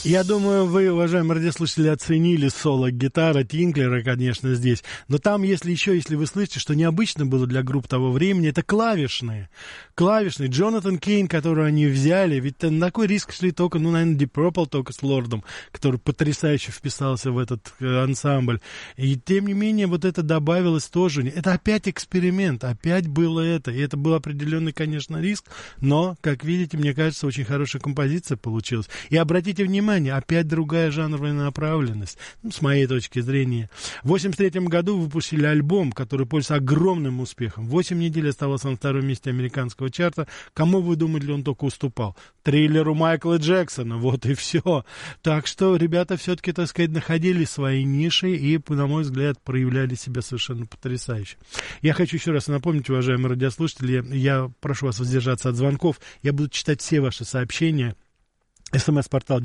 Я думаю, вы, уважаемые радиослушатели, оценили соло гитара Тинклера, конечно, здесь. Но там, если вы слышите, что необычно было для групп того времени, это клавишные. Клавишные. Джонатан Кейн, которого они взяли, ведь на такой риск шли только, наверное, Deep Purple только с Лордом, который потрясающе вписался в этот ансамбль. И, тем не менее, вот это добавилось тоже. Это опять эксперимент, опять было это. И это был определенный, конечно, риск, но, как видите, мне кажется, очень хорошая композиция получилась. И обратите внимание, опять другая жанровая направленность, с моей точки зрения. В 1983 году выпустили альбом, который пользуется огромным успехом. 8 недель оставался на втором месте американского чарта. Кому, вы думали, он только уступал? Триллеру Майкла Джексона, вот и все. Так что ребята все-таки, так сказать, находили свои ниши и, на мой взгляд, проявляли себя совершенно потрясающе. Я хочу еще раз напомнить, уважаемые радиослушатели, я прошу вас воздержаться от звонков. Я буду читать все ваши сообщения. СМС-портал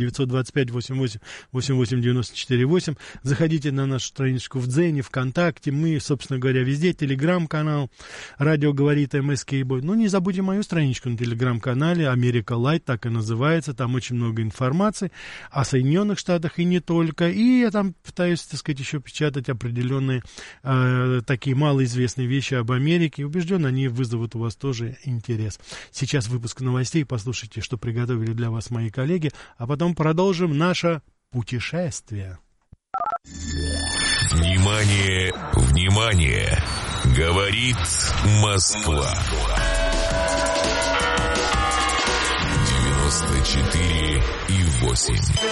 925-88-88-94-8. Заходите на нашу страничку в Дзене, ВКонтакте. Мы, собственно говоря, везде. Телеграм-канал «Радио говорит МСК Бой». Ну, не забудьте мою страничку на Телеграм-канале «Америка Лайт», так и называется. Там очень много информации о Соединенных Штатах и не только. И я там пытаюсь, так сказать, еще печатать определенные такие малоизвестные вещи об Америке. Убежден, они вызовут у вас тоже интерес. Сейчас выпуск новостей. Послушайте, что приготовили для вас мои коллеги. А потом продолжим наше путешествие. Внимание, внимание! Говорит Москва. 94,8.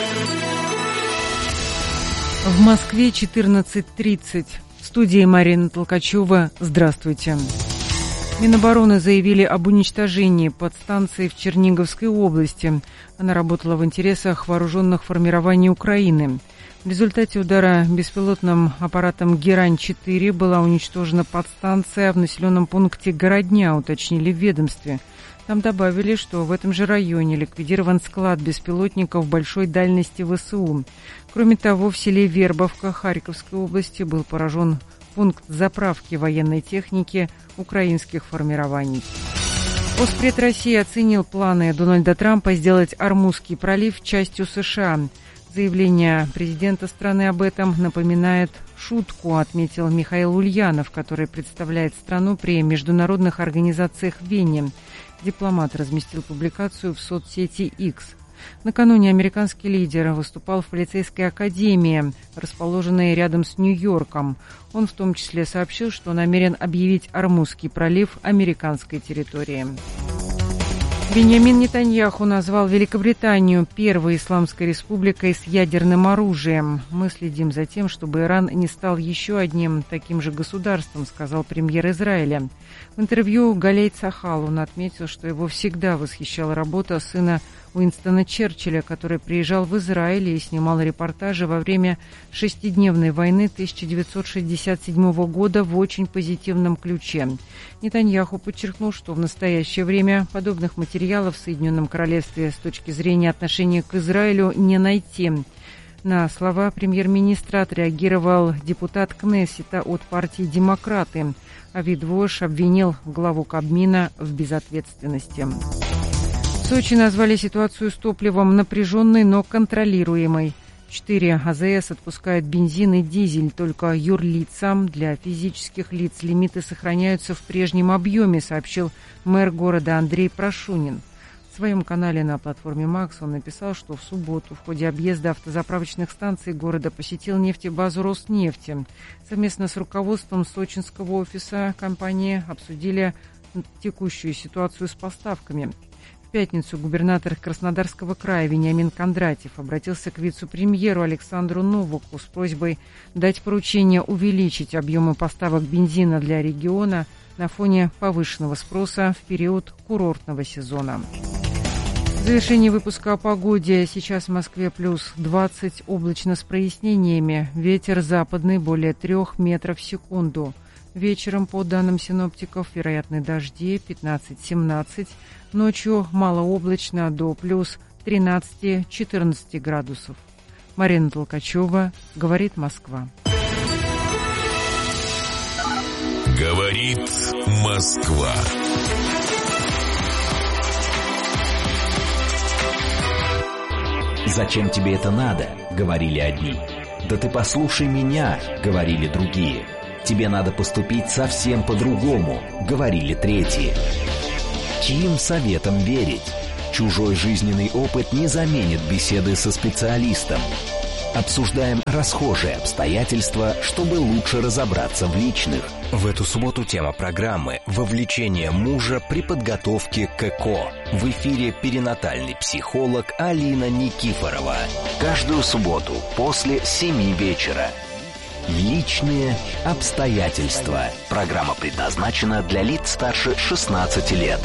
В Москве 14:30. В студии Марина Толкачева. Здравствуйте. Минобороны заявили об уничтожении подстанции в Черниговской области. Она работала в интересах вооруженных формирований Украины. В результате удара беспилотным аппаратом «Герань-4» была уничтожена подстанция в населенном пункте Городня, уточнили в ведомстве. Там добавили, что в этом же районе ликвидирован склад беспилотников большой дальности ВСУ. Кроме того, в селе Вербовка Харьковской области был поражен пункт заправки военной техники украинских формирований. Госпред России оценил планы Дональда Трампа сделать Ормузский пролив частью США. Заявление президента страны об этом напоминает шутку, отметил Михаил Ульянов, который представляет страну при международных организациях в Вене. Дипломат разместил публикацию в соцсети X. Накануне американский лидер выступал в полицейской академии, расположенной рядом с Нью-Йорком. Он в том числе сообщил, что намерен объявить Ормузский пролив американской территорией. Беньямин Нетаньяху назвал Великобританию первой исламской республикой с ядерным оружием. Мы следим за тем, чтобы Иран не стал еще одним таким же государством, сказал премьер Израиля. В интервью Галей Цахал он отметил, что его всегда восхищала работа сына Уинстона Черчилля, который приезжал в Израиль и снимал репортажи во время шестидневной войны 1967 года в очень позитивном ключе. Нетаньяху подчеркнул, что в настоящее время подобных материалов в Соединенном Королевстве с точки зрения отношения к Израилю не найти. На слова премьер-министра отреагировал депутат Кнессета от партии «Демократы». Авид Вош обвинил главу Кабмина в безответственности. В Сочи назвали ситуацию с топливом напряженной, но контролируемой. 4 АЗС отпускают бензин и дизель только юрлицам. Для физических лиц лимиты сохраняются в прежнем объеме, сообщил мэр города Андрей Прошунин. В своем канале на платформе Макс он написал, что в субботу в ходе объезда автозаправочных станций города посетил нефтебазу Роснефти. Совместно с руководством сочинского офиса компании обсудили текущую ситуацию с поставками. В пятницу губернатор Краснодарского края Вениамин Кондратьев обратился к вице-премьеру Александру Новаку с просьбой дать поручение увеличить объемы поставок бензина для региона на фоне повышенного спроса в период курортного сезона. В завершении выпуска о погоде. Сейчас в Москве плюс 20, облачно с прояснениями. Ветер западный более 3 метров в секунду. Вечером, по данным синоптиков, вероятны дожди 15-17. Ночью малооблачно до плюс 13-14 градусов. Марина Толкачева, говорит Москва. Говорит Москва. «Зачем тебе это надо?» — говорили одни. «Да ты послушай меня!» — говорили другие. «Тебе надо поступить совсем по-другому!» — говорили третьи. Чьим советам верить? Чужой жизненный опыт не заменит беседы со специалистом. Обсуждаем расхожие обстоятельства, чтобы лучше разобраться в личных. В эту субботу тема программы «Вовлечение мужа при подготовке к ЭКО». В эфире перинатальный психолог Алина Никифорова. Каждую субботу после 7 вечера. Личные обстоятельства. Программа предназначена для лиц старше 16 лет.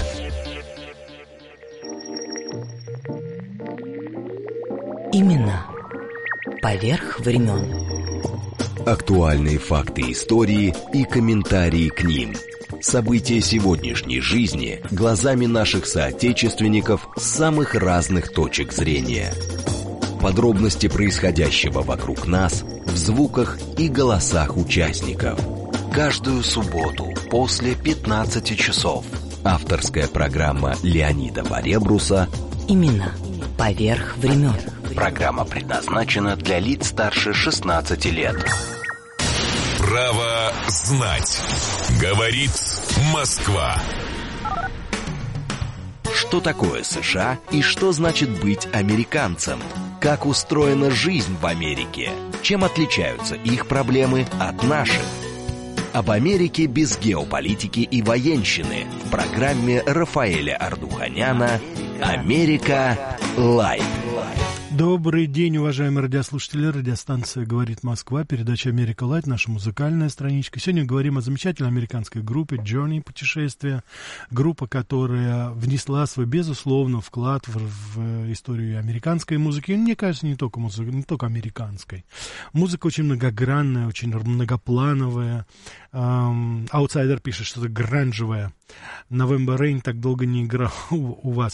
Именно поверх времен. Актуальные факты истории и комментарии к ним. События сегодняшней жизни глазами наших соотечественников с самых разных точек зрения. Подробности происходящего вокруг нас в звуках и голосах участников. Каждую субботу после 15 часов. Авторская программа Леонида Баребруса Именно поверх времен. Программа предназначена для лиц старше 16 лет. Право знать. Говорит Москва. Что такое США и что значит быть американцем? Как устроена жизнь в Америке? Чем отличаются их проблемы от наших? Об Америке без геополитики и военщины в программе Рафаэля Ардуханяна «Америка Лайв». Добрый день, уважаемые радиослушатели. Радиостанция «Говорит Москва», передача «Америка Лайт», наша музыкальная страничка. Сегодня говорим о замечательной американской группе Journey, путешествие. Группа, которая внесла свой, безусловно, вклад в историю американской музыки. И, мне кажется, не только американской. Музыка очень многогранная, очень многоплановая. Аутсайдер пишет, что-то гранжевое. November Rain так долго не играл у вас.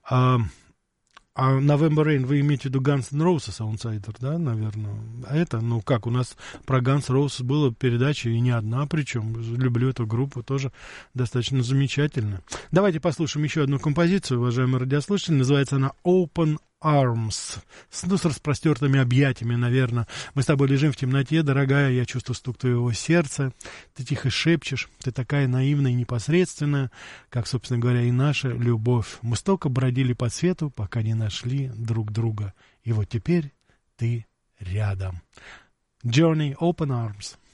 А November Rain, вы имеете в виду Guns N' Roses, Outsider, да, наверное? А это, ну как, у нас про Guns N' Roses была передача, и не одна, причем. Люблю эту группу, тоже достаточно замечательно. Давайте послушаем еще одну композицию, уважаемые радиослушатели. Называется она Open Arms. С распростертыми объятиями, наверное. Мы с тобой лежим в темноте, дорогая, я чувствую стук твоего сердца. Ты тихо шепчешь, ты такая наивная и непосредственная, как, собственно говоря, и наша любовь. Мы столько бродили по свету, пока не нашли друг друга. И вот теперь ты рядом. Journey, Open Arms.